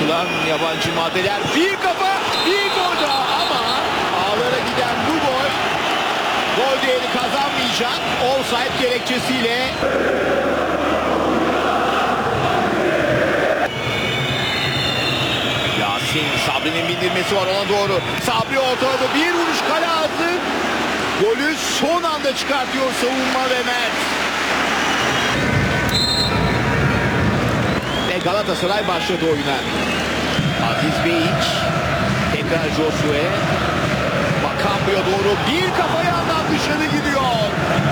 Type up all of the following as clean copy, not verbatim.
atılan yabancı maddeler. Bir kafa, bir gol daha ama ağlara giden bu gol gol değeri kazanmayacak. Offside gerekçesiyle. Yasin, Sabri'nin bindirmesi var ona doğru. Sabri ortada bir vuruş kale ağzı. Golü son anda çıkartıyor savunma ve Mert. Ve Galatasaray başladı oyuna. Aziz Beyik. Tekrar Josue. Bakambu'ya doğru bir kafa yandan dışarı gidiyor.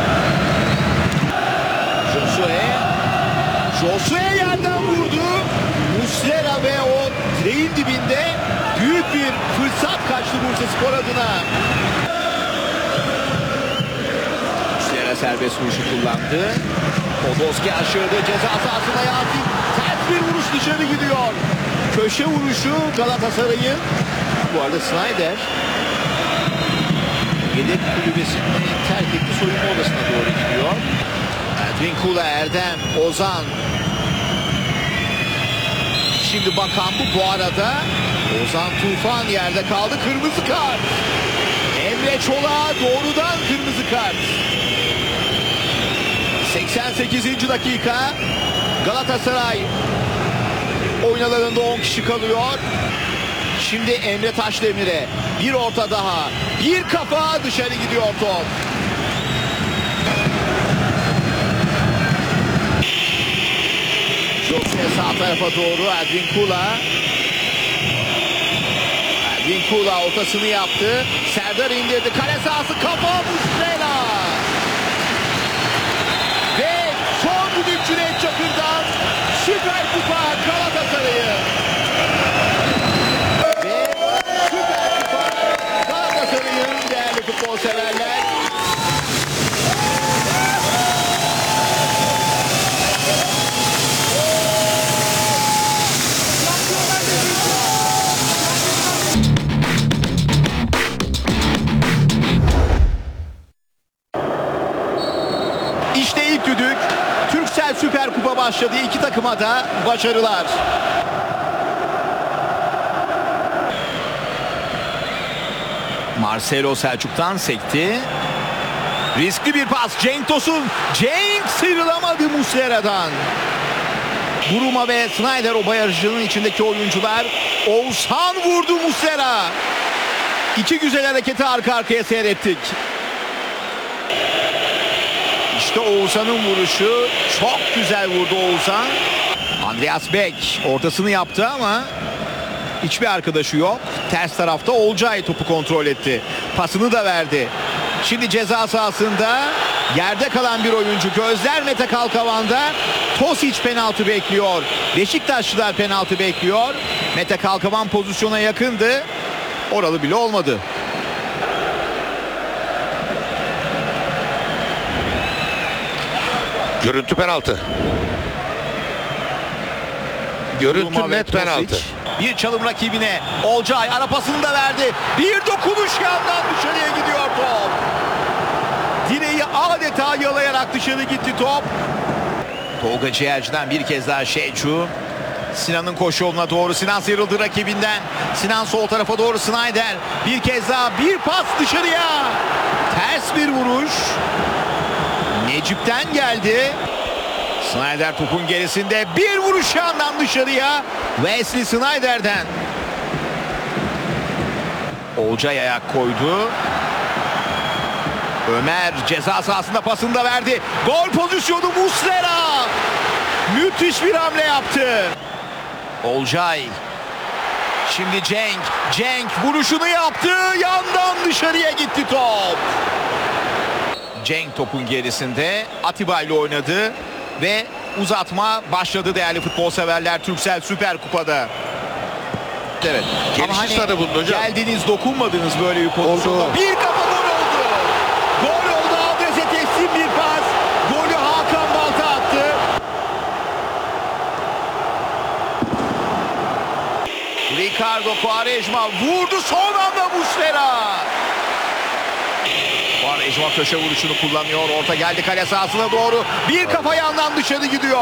Josue yerden vurdu. Muslera ve o direğin dibinde büyük bir fırsat kaçtı Bursaspor adına. Muslera serbest vuruşu kullandı. Podolski aşırdı ceza sahasına Yasin. Ters bir vuruş dışarı gidiyor. Köşe vuruşu Galatasaray'ın. Bu arada Snyder yedek kulübesini terk etti, soyunma odasına doğru gidiyor. Edwin Kula, Erdem, Ozan. Şimdi bakan bu arada. Ozan Tufan yerde kaldı. Kırmızı kart. Emre Çolak'a doğrudan kırmızı kart. 88. dakika. Galatasaray oyun alanında 10 kişi kalıyor. Şimdi Emre Taşdemir'e bir orta daha. Bir kafa dışarı gidiyor top. Josue sağ tarafa doğru. Edwin Kula ortasını yaptı. Serdar indirdi. Kale sahası kafa Muslera. Ve son düdük Cüneyt Çakır'dan Süper Kupa Galatasaray'ı. Ve Süper Kupa Galatasaray'ın değerli futbol severler. İşte ilk düdük. Türksel Süper Kupa başladı. İki takıma da başarılar. Marcelo Selçuk'tan sekti. Riskli bir pas. Cenk Tosun. Cenk sıyrılamadı Muslera'dan. Buruma ve Snyder o bayarıcının içindeki oyuncular. Oğuzhan vurdu Muslera. İki güzel hareketi arka arkaya seyrettik. İşte Oğuzhan'ın vuruşu. Çok güzel vurdu Oğuzhan. Andreas Beck ortasını yaptı ama hiçbir arkadaşı yok. Ters tarafta Olcay topu kontrol etti. Pasını da verdi. Şimdi ceza sahasında yerde kalan bir oyuncu. Gözler Mete Kalkavan'da. Tosic penaltı bekliyor. Beşiktaşlılar penaltı bekliyor. Mete Kalkavan pozisyona yakındı. Oralı bile olmadı. Görüntü penaltı. Görüntü net penaltı. Bir çalım rakibine. Olcay ara pasını da verdi. Bir dokunuş yandan dışarıya gidiyor top. Direği adeta yalayarak dışarı gitti top. Tolga Ciğerci'den bir kez daha Şeycu. Sinan'ın koşu yoluna doğru. Sinan sıyrıldı rakibinden. Sinan sol tarafa doğru Snyder. Bir kez daha bir pas dışarıya. Ters bir vuruş. Necip'ten geldi. Snyder topun gerisinde bir vuruş yandan dışarıya. Wesley Snyder'den. Olcay ayak koydu. Ömer ceza sahasında pasını da verdi. Gol pozisyonu Muslera. Müthiş bir hamle yaptı. Olcay. Şimdi Cenk. Cenk vuruşunu yaptı. Yandan dışarıya gitti top. Cenk topun gerisinde. Atiba ile oynadı. Ve uzatma başladı değerli futbol severler Türksel Süper Kupa'da. Evet. Gelişi sarı bunun hocam. Geldiniz dokunmadınız böyle bir pozisyonda. Bir kafa gol oldu. Gol oldu. Adrese teslim bir pas. Golü Hakan Balta attı. Ricardo Quaresma vurdu son anda Muslera. Quaresma köşe vuruşunu kullanıyor. Orta geldi kale sahasına doğru. Bir kafa yandan dışarı gidiyor.